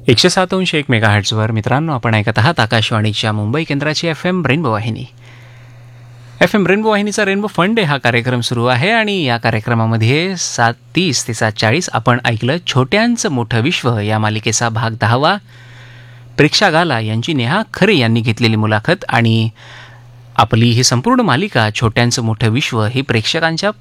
107.1 मेगाहर्ट्झवर मित्रांनो आपण ऐकत आहात आकाशवाणीच्या मुंबई केंद्राची FM रेनबो वाहिनी. FM rainbow वाहिनीचा rainbow fun day हा कार्यक्रम सुरू आहे आणि या कार्यक्रमामध्ये 7:30 ते 7:40 आपण ऐकलं छोट्यांचं मोठं विश्व या मालिकेचा भाग 10वा. प्रेक्षा गाला यांची नेहा खरे यांनी घेतलेली मुलाखत आणि आपली ही संपूर्ण मालिका छोट्यांचं मोठं विश्व ही प्रेक्षकांच्या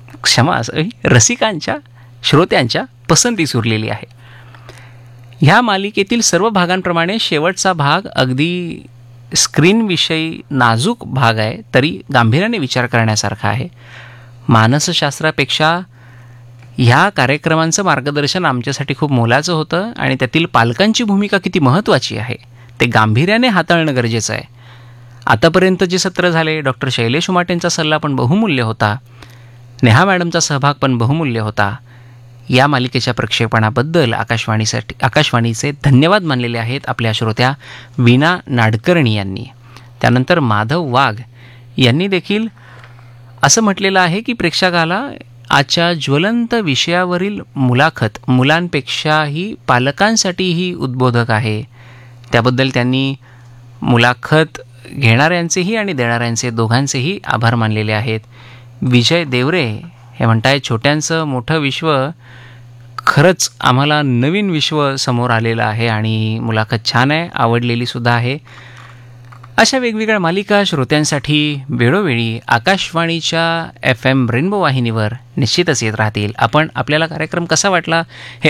रसिकांच्या श्रोत्यांच्या पसंतीस उरलेली आहे. ह्या मालिकेतील सर्व भागांप्रमाणे शेवटचा भाग अगदी स्क्रीनविषयी नाजूक भाग आहे, तरी गांभीर्याने विचार करण्यासारखा आहे. मानसशास्त्रापेक्षा ह्या कार्यक्रमांचं मार्गदर्शन आमच्यासाठी खूप मोलाचं होतं आणि त्यातील पालकांची भूमिका किती महत्त्वाची आहे ते गांभीर्याने हाताळणं गरजेचं आहे. आतापर्यंत जे सत्र झाले, डॉक्टर शैलेश उमाटेंचा सल्ला पण बहुमूल्य होता, नेहा मॅडमचा सहभाग पण बहुमूल्य होता. या मालिकेच्या प्रक्षेपणाबद्दल आकाशवाणीचे धन्यवाद मानलेले आहेत आपल्या श्रोत्या वीणा नाडकर्णी यांनी. त्यानंतर माधव वाघ यांनी देखील असं म्हटलेलं आहे की प्रेक्षकाला आजच्या ज्वलंत विषयावरील मुलाखत मुलांपेक्षाही पालकांसाठीही उद्बोधक आहे. त्याबद्दल त्यांनी मुलाखत घेणाऱ्यांचेही आणि देणाऱ्यांचे दोघांचेही आभार मानलेले आहेत. विजय देवरे हे म्हणताय छोट्यांचं मोठं विश्व खरंच आम्हाला नवीन विश्व समोर आलेलं आहे आणि मुलाखत छान आहे, आवडलेली सुद्धा आहे. अशा वेगवेगळ्या मालिका श्रोत्यांसाठी वेळोवेळी आकाशवाणीच्या FM रेनबो वाहिनीवर निश्चितच येत राहतील. आपल्याला कार्यक्रम कसा वाटला हे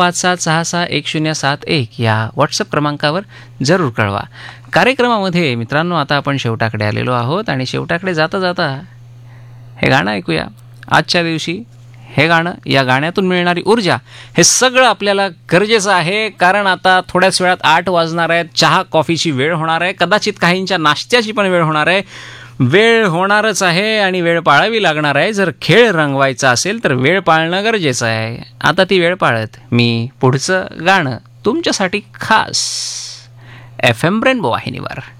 8657661071 या व्हॉट्सअप क्रमांकावर जरूर कळवा. कार्यक्रमामध्ये मित्रांनो आता आपण शेवटाकडे आलेलो आहोत आणि शेवटाकडे जाता जाता हे गाणं ऐकूया. आजच्या दिवशी हे गाणं, या गाण्यातून मिळणारी ऊर्जा हे सगळं आपल्याला गरजेचं आहे, कारण आता थोड्याच वेळात 8 वाजणार आहेत. चहा कॉफीची वेळ होणार आहे, कदाचित काहींच्या नाश्त्याची पण वेळ होणार आहे. वेळ होणारच आहे आणि वेळ पाळावी लागणार आहे. जर खेळ रंगवायचा असेल तर वेळ पाळणं गरजेचं आहे. आता ती वेळ पाळत मी पुढचं गाणं तुमच्यासाठी खास FM रेनबो वाहिनीवर